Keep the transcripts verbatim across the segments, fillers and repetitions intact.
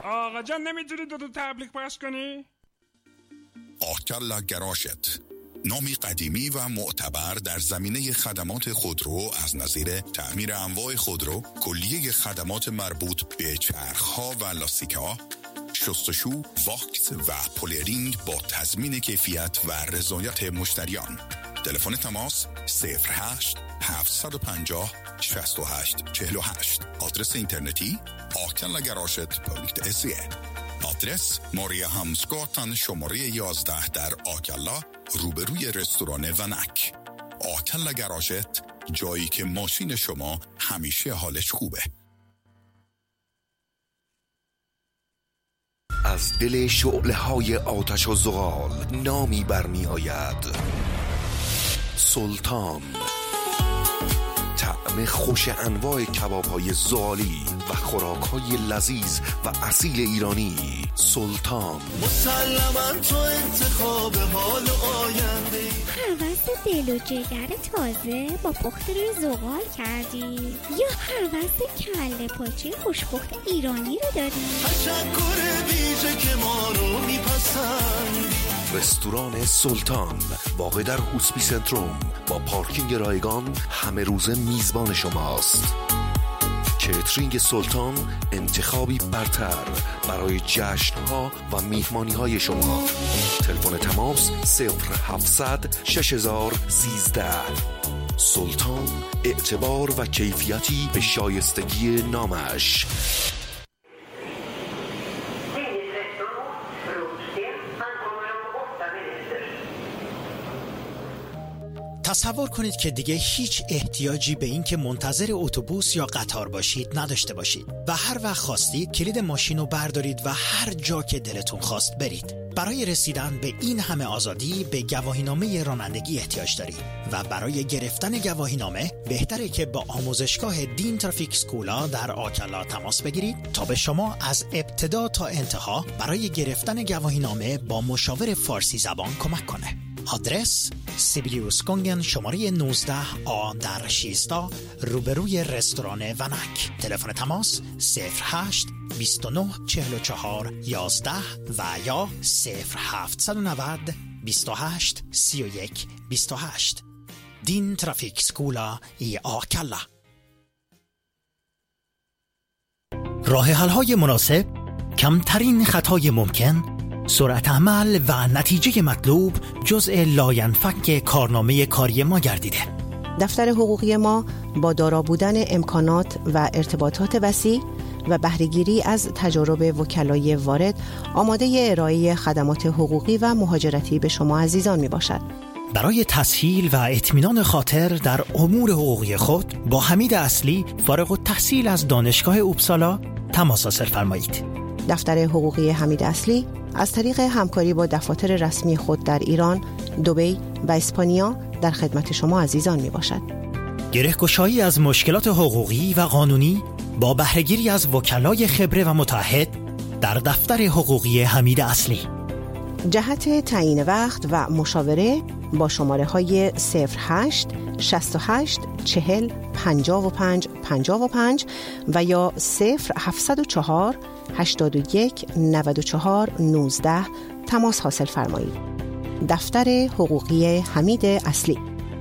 آقا جان نمیتونی دو تا تبلیغ پخش کنی؟ آکلا گراشت، نامی قدیمی و معتبر در زمینه خدمات خودرو از نظیر تعمیر انواع خودرو، کلیه خدمات مربوط به چرخ‌ها و لاستیک‌ها، شستشو، واکس و پولرینگ با تضمین کیفیت و رضایت مشتریان. تلفن تماس صفر هشت هفت پنج صفر شش هشت چهل و هشت. آدرس اینترنتی آکلا گراشت پونکت سی. آدرس ماریا همسگاتن شماره یازده در آکلا روبروی رستوران ونک. آکلا گراشت، جایی که ماشین شما همیشه حالش خوبه. از دل شعله‌های آتش و زغال نامی برمی آید: سلطان. طعم خوش انواع کباب‌های زغالی و خوراک‌های لذیذ و اصیل ایرانی. سلطان. مسلماً تو انتخاب حال آینده. هوس دل و جگر تازه با پخت روی زغال کردی یا هوس کله پاچه خوشپخت ایرانی رو داری؟ تشکر ویژه که ما رو میپسند. رستوران سلطان واقع در هوسپی سنتروم با پارکینگ رایگان همه روزه میزبان شماست. کیترینگ سلطان انتخابی برتر برای جشن‌ها و میهمانی‌های شما. تلفن تماس صفر هفتصد شش هزار سیزده. سلطان، اعتبار و کیفیتی به شایستگی نامش. تصور کنید که دیگه هیچ احتیاجی به این که منتظر اتوبوس یا قطار باشید نداشته باشید و هر وقت خواستید کلید ماشین رو بردارید و هر جا که دلتون خواست برید. برای رسیدن به این همه آزادی به گواهینامه رانندگی احتیاج دارید و برای گرفتن گواهینامه بهتره که با آموزشگاه دین ترافیک سکولا در آکلا تماس بگیرید تا به شما از ابتدا تا انتها برای گرفتن گواهینامه با مشاور فارسی زبان کمک کنه. آدرس سیبیلیوس گونگن شماره نوزده آ در شیستا روبروی رستوران ونک. تلفن تماس صفر هشت بیست و نه چهل و چهار یازده و یا صفر هفتصد و نود بیست و هشت سی و یک بیست و هشت. دین ترافیک سکولا ای آکلا. راه حل‌های مناسب، کمترین خطای ممکن، سرعت عمل و نتیجه مطلوب جزء لاینفک کارنامه کاری ما گردیده. دفتر حقوقی ما با دارا بودن امکانات و ارتباطات وسیع و بهره‌گیری از تجارب وکلای وارد آماده ارائه خدمات حقوقی و مهاجرتی به شما عزیزان می باشد. برای تسهیل و اطمینان خاطر در امور حقوقی خود با حمید اصلی فارغ التحصیل از دانشگاه اوبسالا تماس حاصل فرمایید. دفتر حقوقی حمید اصلی از طریق همکاری با دفاتر رسمی خود در ایران، دبی و اسپانیا در خدمت شما عزیزان می باشد. گره‌گشایی از مشکلات حقوقی و قانونی با بهره‌گیری از وکلای خبره و متعهد در دفتر حقوقی حمید اصلی. جهت تعیین وقت و مشاوره با شماره های صفر هشت شصت و هشت چهل پنجاه و پنج پنجاه و پنج و یا صفر هفتصد و چهار هشتاد و یک نود و چهار نوزده تماس حاصل فرمایید. دفتر حقوقی حمید اصلی.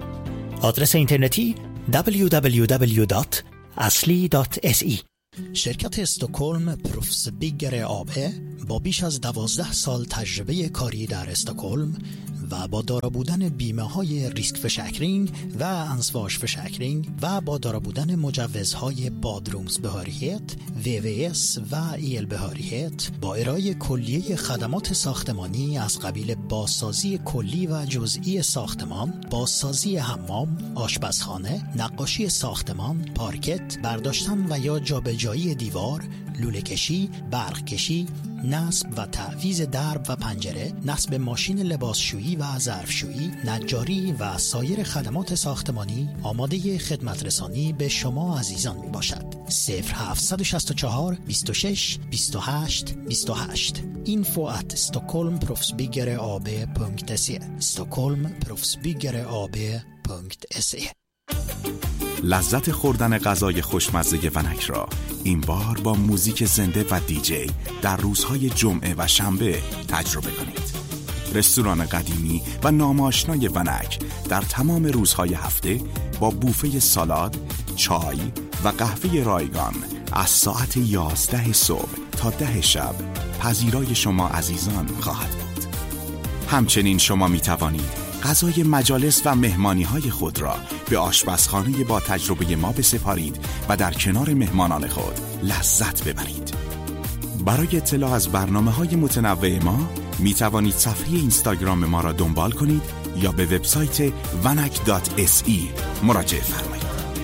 آدرس اینترنتی دبلیو دبلیو دبلیو دات اصلی دات اس ای. شرکت استکهلم پروفسبیگر آب با بیش از دوازده سال تجربه کاری در استکهلم و با دارا بودن بیمه های ریسک فشکرینگ و انسواش فشکرینگ و با دارا بودن مجوزهای بادرومز بهاریت، وی وی اس و ایل بهاریت با ارائه کلیه خدمات ساختمانی از قبیل بازسازی کلی و جزئی ساختمان، بازسازی حمام، آشپزخانه، نقاشی ساختمان، پارکت، برداشتن و یا جابجایی دیوار، لوله کشی، برق کشی، نصب و تعویض درب و پنجره، نصب ماشین لباسشویی و ظرفشویی، نجاری و سایر خدمات ساختمانی آماده خدمت رسانی به شما عزیزان می باشد. صفر هفتصد و شصت و چهار بیست و شش بیست و هشت بیست و هشت info at stockholm proffsbyggare punkt se stockholm proffsbyggare punkt se. لذت خوردن غذای خوشمزه ونک را این بار با موزیک زنده و دیجی در روزهای جمعه و شنبه تجربه کنید. رستوران قدیمی و ناماشنای ونک در تمام روزهای هفته با بوفه سالاد، چای و قهوه رایگان از ساعت یازده صبح تا ده شب پذیرای شما عزیزان خواهد بود. همچنین شما می توانید غذای مجالس و مهمانی‌های خود را به آشپزخانه با تجربه ما بسپارید و در کنار مهمانان خود لذت ببرید. برای اطلاع از برنامه‌های متنوع ما می توانید صفحه اینستاگرام ما را دنبال کنید یا به وبسایت ونک دات اس ای مراجعه فرمایید.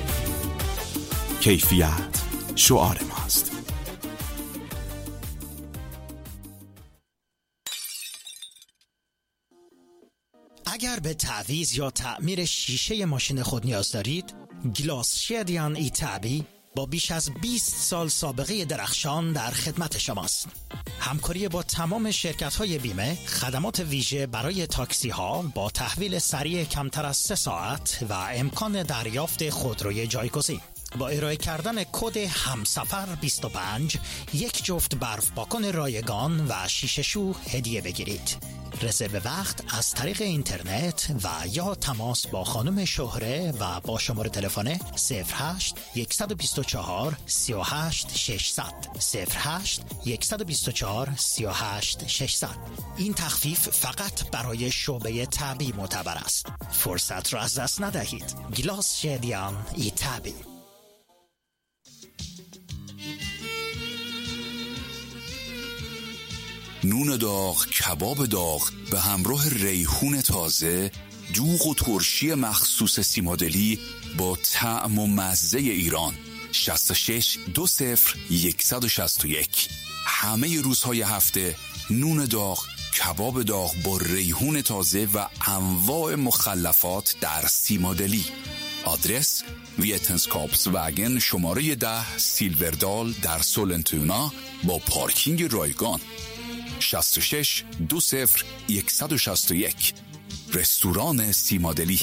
کیفیت شعار ماست. اگر به تعویض یا تعمیر شیشه ماشین خود نیاز دارید، گلاس شدیان ای تعبی با بیش از بیست سال سابقه درخشان در خدمت شماست. همکاری با تمام شرکت‌های بیمه، خدمات ویژه برای تاکسی ها با تحویل سریع کمتر از سه ساعت و امکان دریافت خودروی جایگزین. با ارائه کردن کد همسفر بیست و پنج یک جفت برف پاکن رایگان و شیشه شو هدیه بگیرید. رزرو وقت از طریق اینترنت و یا تماس با خانم شهره و با شماره تلفن صفر هشت یک دو چهار سه هشت شش صفر صفر صفر هشت یک دو چهار سه هشت شش صفر. این تخفیف فقط برای شعبه تعبی معتبر است. فرصت را از دست ندهید. گلاس شدیان ای تعبی. نون داغ، کباب داغ به همراه ریحون تازه، دوغ و ترشی مخصوص سیمادلی با طعم و مزه ایران. شصت و شش دو صفر صد و شصت و یک. همه روزهای هفته نون داغ، کباب داغ با ریحون تازه و انواع مخلفات در سیمادلی. آدرس ویتنسکاپس وگن شماره ده سیلوردال در سولنتونا با پارکینگ رایگان. شصت و شش دو صفر صد و شصت و یک. رستوران سیمادلی.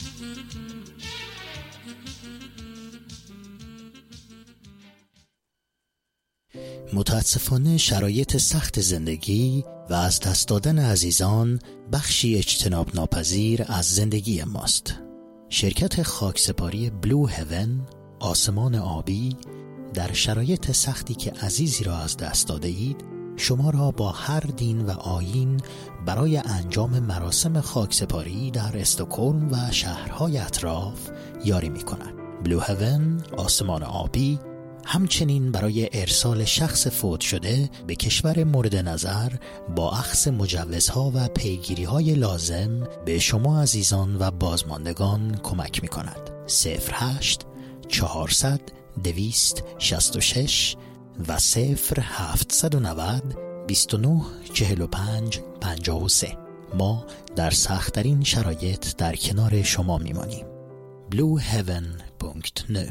متاسفانه شرایط سخت زندگی و از دست دادن عزیزان بخشی اجتناب ناپذیر از زندگی ماست. شرکت خاکسپاری بلو هیون، آسمان آبی، در شرایط سختی که عزیزی را از دست داده اید شما را با هر دین و آیین برای انجام مراسم خاکسپاری در استکهلم و شهرهای اطراف یاری می کند. بلو هیون، آسمان آبی، همچنین برای ارسال شخص فوت شده به کشور مورد نظر با اخذ مجوزها و پیگیری‌های لازم به شما عزیزان و بازماندگان کمک می کند. صفر هشت چهارصد دویست شصت و شش و صفر هفتصد و نود بیست و نه چهل و پنج پنجاه و سه. ما در سخت‌ترین شرایط در کنار شما میمانیم. بلو هیون دات نو.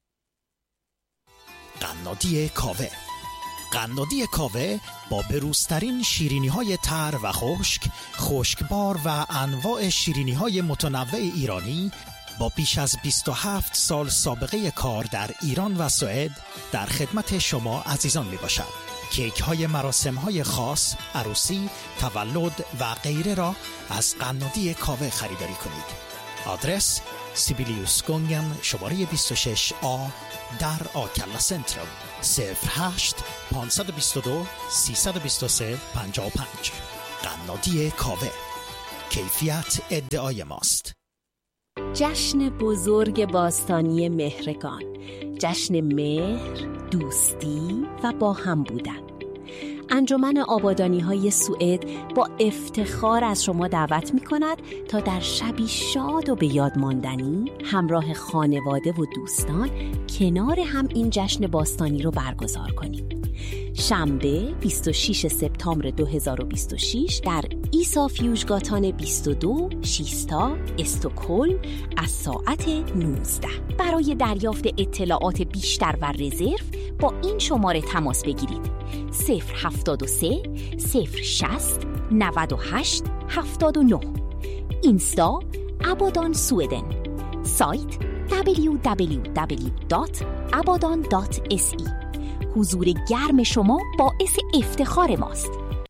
قنادی کاوه. قنادی کاوه با بروزترین شیرینی‌های تر و خشک، خشکبار و انواع شیرینی‌های متنوع ایرانی با بیش از بیست و هفت سال سابقه کار در ایران و سوئد در خدمت شما عزیزان می باشد. کیک های مراسم های خاص، عروسی، تولد و غیره را از قنادی کاوه خریداری کنید. آدرس سیبیلیوس گونگن شماره بیست و شش آ در آکلا سنترال. صفر هشت پانصد و بیست و دو سیصد و بیست و سه پنجاه و پنج. قنادی کاوه، کیفیت ادعای ماست. جشن بزرگ باستانی مهرگان، جشن مهر، دوستی و با هم بودن. انجمن آبادانی‌های سوئد با افتخار از شما دعوت می‌کند تا در شبی شاد و به یاد ماندنی همراه خانواده و دوستان کنار هم این جشن باستانی رو برگزار کنید. شنبه بیست و شش سپتامبر دو هزار و بیست و شش در ایسا فیوژگاتان بیست و دو شیستا استکهلم از ساعت نوزده. برای دریافت اطلاعات بیشتر و رزرو با این شماره تماس بگیرید: صفر هفتاد و سه صفر شصت نود و هشت هفتاد و نه. اینستا ابادان سویدن. سایت دبلیو دبلیو دبلیو دات ابادان دات اس ای. حضور گرم شما باعث افتخار ماست.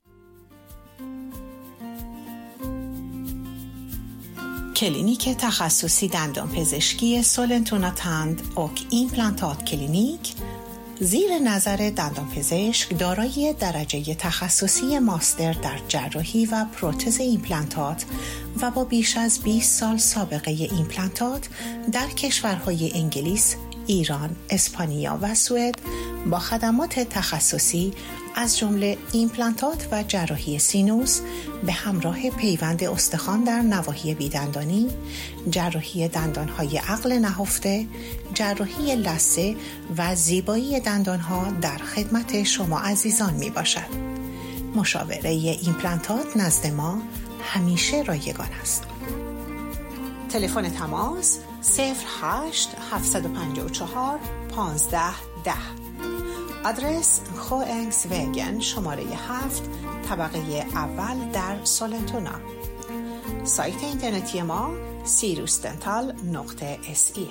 کلینیک تخصصی دندان پزشکی سولنتونا تند اوک ایمپلانتات کلینیک زیر نظر دندان پزشک دارای درجه تخصصی ماستر در جراحی و پروتز ایمپلانتات و با بیش از بیست سال سابقه ایمپلانتات در کشورهای انگلیس، ایران، اسپانیا و سوئد با خدمات تخصصی از جمله ایمپلانتات و جراحی سینوس به همراه پیوند استخوان در نواحی بیدندانی، جراحی دندانهای عقل نهفته، جراحی لثه و زیبایی دندانها در خدمت شما عزیزان می باشد. مشاوره ایمپلانتات نزد ما همیشه رایگان است. تلفن تماس صفر هشت هفت پنج چهار پانزده ده. آدرس خوانگس وگن شماره هفت طبقه اول در سولنتونا. سایت اینترنتی ما سیروس دنتال نقطه اس ای.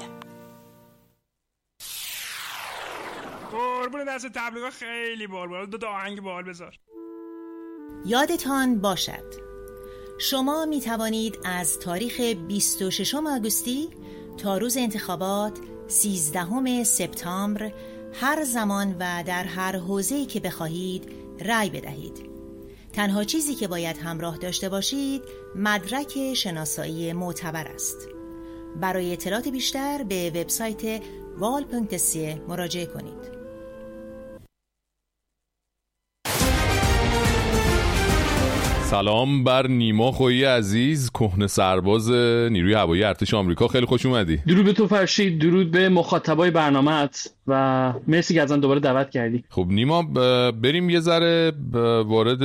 قربون دست تبلیغات خیلی بال بال. دو تا آهنگ بال بذار. یادتان باشد شما می توانید از تاریخ بیست و ششم آگوستی تا روز انتخابات سیزدهم سپتامبر هر زمان و در هر حوزه‌ای که بخواهید رأی بدهید. تنها چیزی که باید همراه داشته باشید مدرک شناسایی معتبر است. برای اطلاعات بیشتر به وبسایت وال پونکت سی مراجعه کنید. سلام بر نیما خویی عزیز، کهنه سرباز نیروی هوایی ارتش آمریکا. خیلی خوش اومدی. درود به تو فرشید، درود به مخاطبای برنامه‌ات و مرسی که ازم دوباره دعوت کردی. خب نیما، بریم یه ذره وارد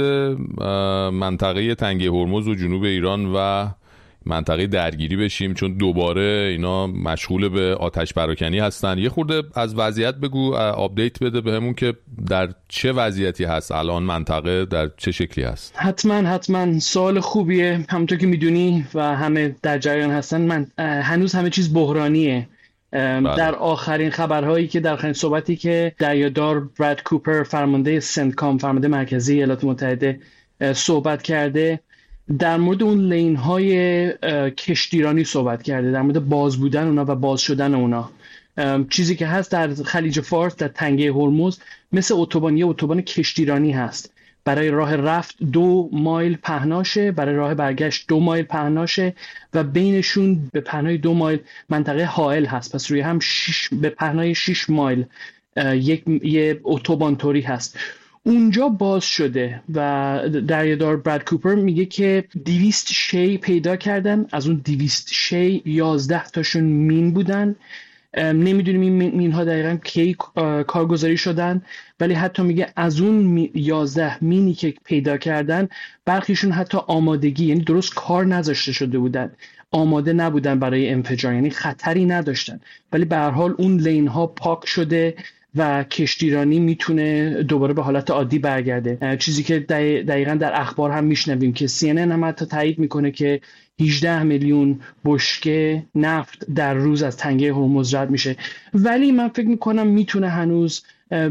منطقه تنگه هرمز و جنوب ایران و منطقه درگیری بشیم، چون دوباره اینا مشغول به آتش پراکنی هستن. یه خورده از وضعیت بگو، آپدیت بده بهمون که در چه وضعیتی هست الان منطقه، در چه شکلی هست. حتما حتما سوال خوبیه. همونطور که میدونی و همه در جریان هستن، من هنوز همه چیز بحرانیه. بله. در آخرین خبرهایی که در آخرین صحبتی که دریادار براد کوپر فرمانده سنتکام، فرمانده مرکزی ایالات متحده صحبت کرده، در مورد اون لین های کشتیرانی صحبت کرده، در مورد باز بودن اونا و باز شدن اونا. چیزی که هست در خلیج فارس، در تنگه هرمز، مثل اتوبان، یه اتوبان کشتیرانی هست. برای راه رفت دو مایل پهناشه، برای راه برگشت دو مایل پهناشه و بینشون به پهنای دو مایل منطقه حائل هست. پس روی هم شش به پهنای شش مایل یک یه اتوبان توری هست. اونجا باز شده و دریادار براد کوپر میگه که دویست شی پیدا کردن. از اون دویست شی یازده تاشون مین بودن. نمیدونیم این مین ها دقیقا کی کارگزاری شدن، ولی حتی میگه از اون یازده مینی که پیدا کردن برخیشون حتی آمادگی، یعنی درست کار نذاشته شده بودن، آماده نبودن برای انفجار، یعنی خطری نداشتن، ولی به هر حال اون لین ها پاک شده و کشتیرانی میتونه دوباره به حالت عادی برگرده. چیزی که دقیقاً در اخبار هم میشنویم که سی ان ان هم حتی تایید میکنه که هجده میلیون بشکه نفت در روز از تنگه هرمز رد میشه. ولی من فکر میکنم میتونه هنوز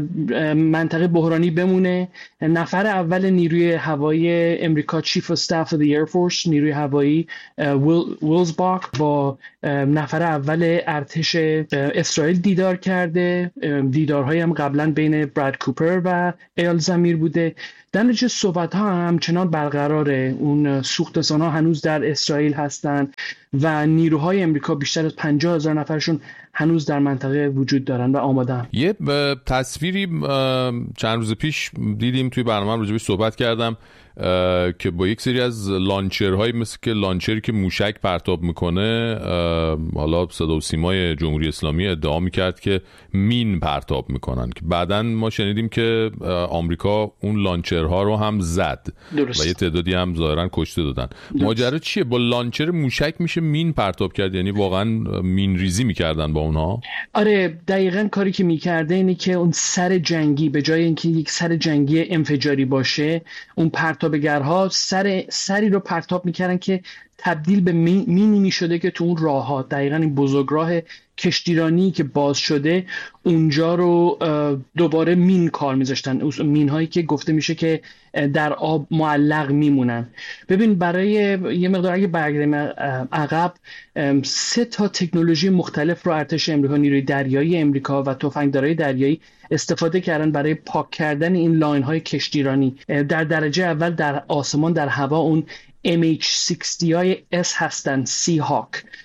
منطقه بحرانی بمونه. نفر اول نیروی هوایی امریکا، چیف استاف دی ایر فورس، نیروی هوایی ویلزباک، با نفر اول ارتش اسرائیل دیدار کرده. دیدارهایی هم قبلا بین براد کوپر و ایال زمیر بوده. در نتیجه صحبت ها همچنان برقراره. اون سوختسان ها هنوز در اسرائیل هستن و نیروهای امریکا بیشتر از پنجاه هزار نفرشون هنوز در منطقه وجود دارن و آمادن. یه تصویری چند روز پیش دیدیم توی برنامه، راجع بهش صحبت کردم که با یک سری از لانچرهایی مثل که لانچری که موشک پرتاب میکنه، حالا صدا و سیمای جمهوری اسلامی ادعا میکرد که مین پرتاب میکنن، که بعدن ما شنیدیم که آمریکا اون لانچرها رو هم زد. درست. و یه تعدادی هم ظاهرا کشته دادن. ماجرا چیه؟ با لانچر موشک میشه مین پرتاب کرد؟ یعنی واقعا مین ریزی میکردن با اونها؟ آره، دقیقاً کاری که میکرده اینه که اون سر جنگی به جای اینکه یک سر جنگی انفجاری باشه، اون پرتابگرها سر سری رو پرتاب میکردن که تبدیل به مینی میشده که تو اون راه ها، دقیقاً این بزرگراه کشتیرانی که باز شده اونجا رو دوباره مین کار میذاشتن، مین هایی که گفته میشه که در آب معلق میمونن. ببین برای یه مقدار اگه برگردیم عقب، سه تا تکنولوژی مختلف رو ارتش امریکا، نیروی دریایی امریکا و تفنگدارای دریایی استفاده کردن برای پاک کردن این لاین های کشتیرانی. در درجه اول در آسمان در هوا اون ام اچ شصت های اس هستن، سی هاک،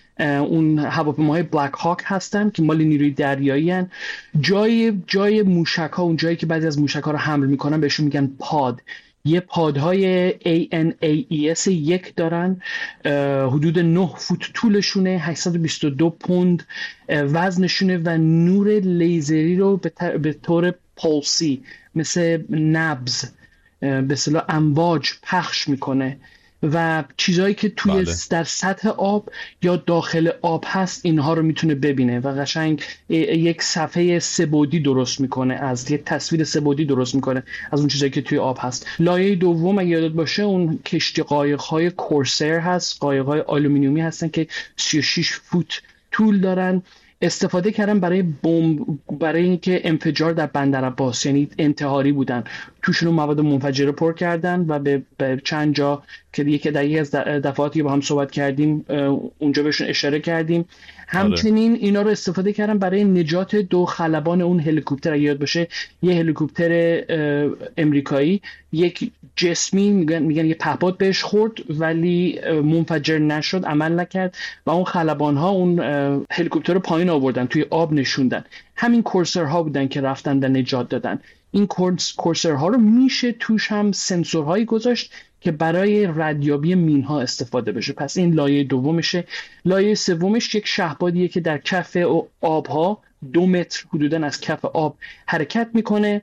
اون هواپیماهای بلک هاک هستن که مال نیروی دریایی هن. جای جای موشک ها، اون جایی که بعضی از موشک ها رو حمل میکنن بهشون میگن پاد. یه پادهای ای ان ای ای اس یک دارن، حدود نه فوت طولشونه، هشتصد و بیست و دو پوند وزنشونه و نور لیزری رو به طور پولسی مثل نبض به اصطلاح امواج پخش میکنه و چیزایی که توی بله. در سطح آب یا داخل آب هست اینها رو میتونه ببینه و قشنگ یک صفحه سه‌بعدی درست میکنه، از یک تصویر سه‌بعدی درست میکنه از اون چیزایی که توی آب هست. لایه دوم اگه یادت باشه اون کشتی قایق‌های کورسر هست، قایق‌های آلومینیومی هستن که سی و شش فوت طول دارن. استفاده کردن برای بمب، برای اینکه انفجار در بندر عباس، یعنی انتحاری بودن، توشون مواد منفجره پر کردن و به, به چند جا که یکی در یکی از دفعاتی با هم صحبت کردیم اونجا بهشون اشاره کردیم. همچنین اینا رو استفاده کردن برای نجات دو خلبان اون هلیکوپتر. اگه یاد باشه یه هلیکوپتر امریکایی یک جسمی میگن میگن یه پهپاد بهش خورد ولی منفجر نشد، عمل نکرد و اون خلبان ها اون هلیکوپتر رو پایین آوردن، توی آب نشوندن. همین کورسرها بودن که رفتن و نجات دادن. این کورسرها رو میشه توش هم سنسورهایی گذاشت که برای ردیابی مینها استفاده بشه. پس این لایه دومشه. لایه سومش یک شهبادیه که در کف آبها دو متر حدوداً از کف آب حرکت میکنه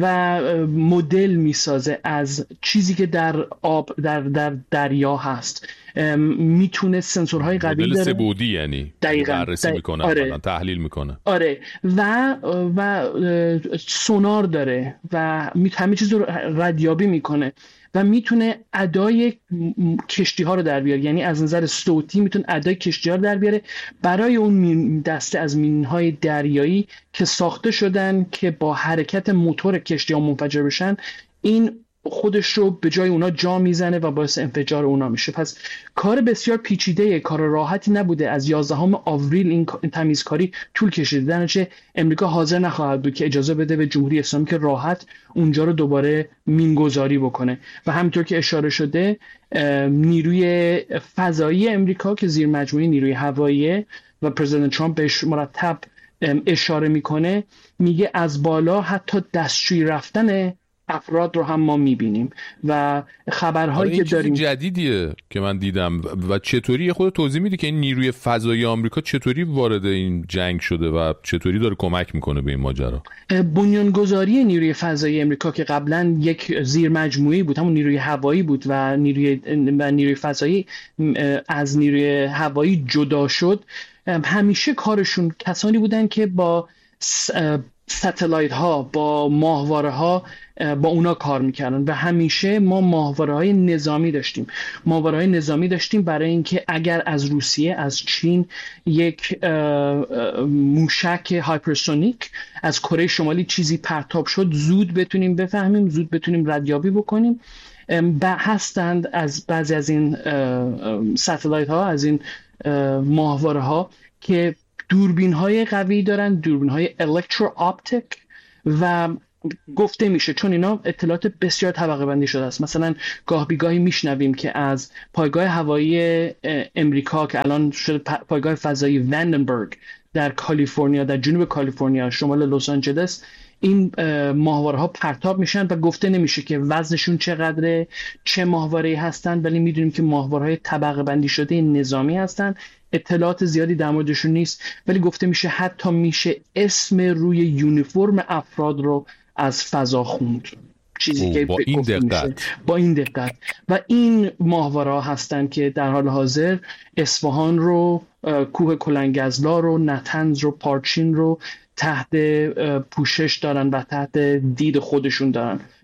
و مدل میسازه از چیزی که در آب در در دریا هست. میتونه سنسورهای قوی داره، مدل سه‌بعدی، یعنی بررسی میکنه، آره. تحلیل میکنه، آره و و سونار داره و همه چیز رو ردیابی میکنه و میتونه ادای کشتی ها رو در بیاره. یعنی از نظر صوتی میتونه ادای کشتی ها رو در بیاره برای اون دسته از مینهای دریایی که ساخته شدن که با حرکت موتور کشتی ها منفجر بشن. این خودش رو به جای اونا جا میزنه و باعث انفجار اونا میشه. پس کار بسیار پیچیده، کار راحتی نبوده. از یازدهم آوریل این تمیزکاری طول کشیده، در نتیجه امریکا حاضر نخواهد بود که اجازه بده به جمهوری اسلامی که راحت اونجا رو دوباره مینگذاری بکنه. و همینطور که اشاره شده نیروی فضایی امریکا که زیر مجموعه نیروی هوایی و پرزیدنت ترامپ بهش مرتب اشاره میکنه، میگه از بالا حتی دستشویی رفتن افراد رو هم ما میبینیم و خبرهایی که داریم جدیدیه که من دیدم. و چطوری خود توضیح میدی که این نیروی فضایی آمریکا چطوری وارد این جنگ شده و چطوری داره کمک میکنه به این ماجرا؟ بنیانگذاری نیروی فضایی آمریکا که قبلا یک زیر مجموعه بود، همون نیروی هوایی بود و نیروی و نیروی فضایی از نیروی هوایی جدا شد. همیشه کارشون کسانی بودن که با ستلایت ها، با ماهواره ها با اونا کار میکردن و همیشه ما ماهواره های نظامی داشتیم. ماهواره های نظامی داشتیم برای اینکه اگر از روسیه، از چین یک موشک هایپرسونیک از کره شمالی چیزی پرتاب شد، زود بتونیم بفهمیم، زود بتونیم ردیابی بکنیم. و هستند از بعضی از این ستلایت ها، از این ماهواره ها که دوربین های قوی دارن، دوربین های الکترو آپتیک و گفته میشه چون اینا اطلاعات بسیار طبقه بندی شده است. مثلا گاه بیگاهی میشنویم که از پایگاه هوایی امریکا که الان شده پایگاه فضایی وندنبرگ در کالیفرنیا، در جنوب کالیفرنیا شمال لس آنجلس، این ماهواره ها پرتاب میشن و گفته نمیشه که وزنشون چقدره، چه ماهواره‌ای هستن، ولی میدونیم که ماهواره های طبقه بندی شده نظامی هستن. اطلاعات زیادی در موردشون نیست ولی گفته میشه حتی میشه اسم روی یونیفرم افراد رو از فضا خوند. چیزی که با این دقت با این دقت و این ماهواره هستن که در حال حاضر اصفهان رو، کوه کلنگزلا رو، نتنز رو، پارچین رو تحت پوشش دارن و تحت دید خودشون دارن.